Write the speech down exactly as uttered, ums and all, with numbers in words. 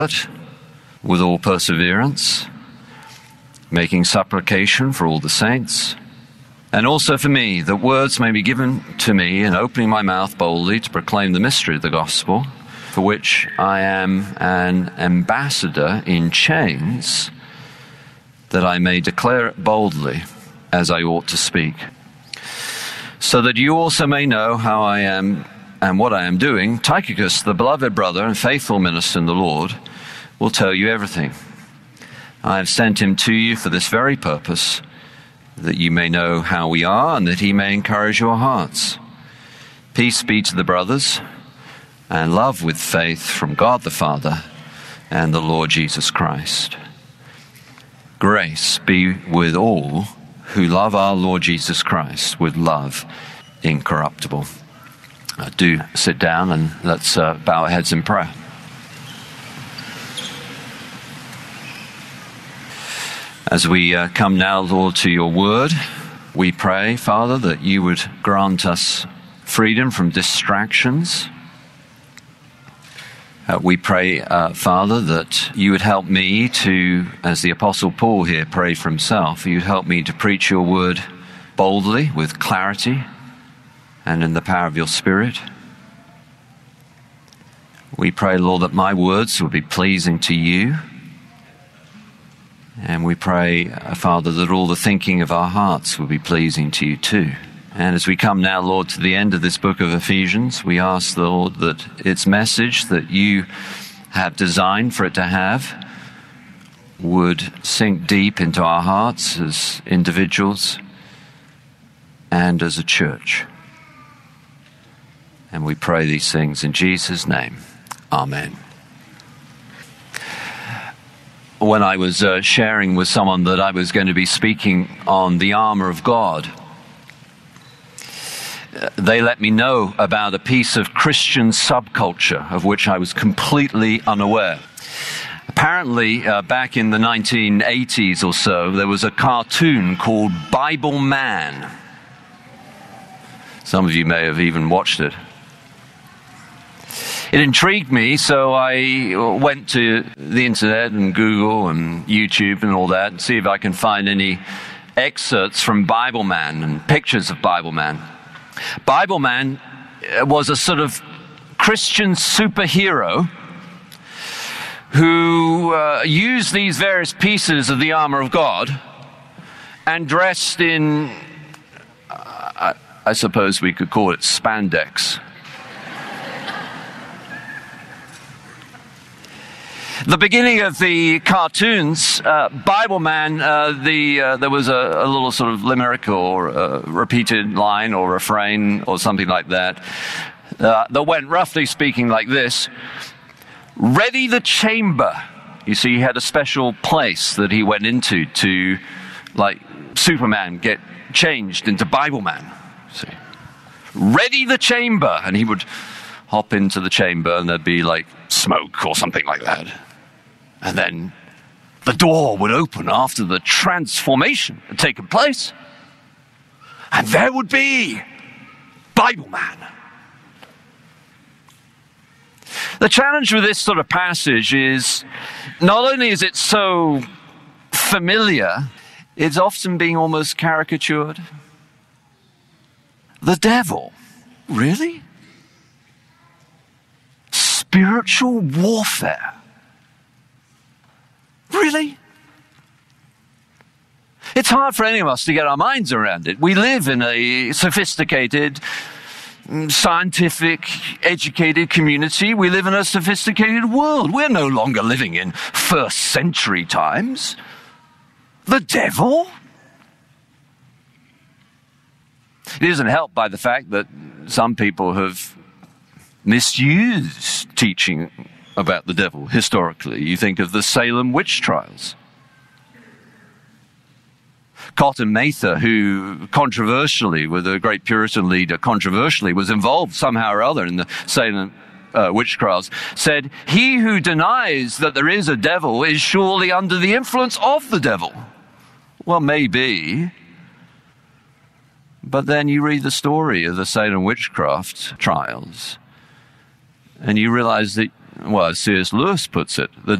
with all perseverance, making supplication for all the saints, and also for me, that words may be given to me in opening my mouth boldly to proclaim the mystery of the gospel, for which I am an ambassador in chains, that I may declare it boldly as I ought to speak, so that you also may know how I am and what I am doing. Tychicus, the beloved brother and faithful minister in the Lord, will tell you everything. I have sent him to you for this very purpose, that you may know how we are and that he may encourage your hearts. Peace be to the brothers, and love with faith from God the Father and the Lord Jesus Christ. Grace be with all who love our Lord Jesus Christ with love incorruptible. Uh, do sit down and let's uh, bow our heads in prayer. As we uh, come now, Lord, to your word, we pray, Father, that you would grant us freedom from distractions. Uh, we pray, uh, Father, that you would help me to, as the Apostle Paul here prayed for himself, you'd help me to preach your word boldly, with clarity, and in the power of your Spirit. We pray, Lord, that my words will be pleasing to you. And we pray, uh, Father, that all the thinking of our hearts will be pleasing to you too. And as we come now, Lord, to the end of this book of Ephesians, we ask, Lord, that its message that you have designed for it to have would sink deep into our hearts as individuals and as a church. And we pray these things in Jesus' name. Amen. When I was uh, sharing with someone that I was going to be speaking on the armor of God, uh, they let me know about a piece of Christian subculture of which I was completely unaware. Apparently, uh, back in the nineteen eighties or so, there was a cartoon called Bible Man. Some of you may have even watched it. It intrigued me, so I went to the internet and Google and YouTube and all that and see if I can find any excerpts from Bible Man and pictures of Bible Man. Bible Man was a sort of Christian superhero who uh, used these various pieces of the armor of God and dressed in, uh, I, I suppose we could call it spandex. The beginning of the cartoons, uh, Bible Man, uh, the, uh, there was a, a little sort of limerick or a repeated line or refrain or something like that, uh, that went roughly speaking like this: ready the chamber. You see, he had a special place that he went into to, like Superman, get changed into Bible Man. See, ready the chamber, and he would hop into the chamber and there'd be like smoke or something like that. And then the door would open after the transformation had taken place. And there would be Bible Man. The challenge with this sort of passage is not only is it so familiar, it's often being almost caricatured. The devil, really? Spiritual warfare. Really? It's hard for any of us to get our minds around it. We live in a sophisticated, scientific, educated community. We live in a sophisticated world. We're no longer living in first century times. The devil? It isn't helped by the fact that some people have misused teaching about the devil historically. You think of the Salem witch trials. Cotton Mather, who controversially, with a great Puritan leader, controversially was involved somehow or other in the Salem uh, witch trials, said, "He who denies that there is a devil is surely under the influence of the devil." Well, maybe. But then you read the story of the Salem witchcraft trials, and you realize that well, as C S Lewis puts it, the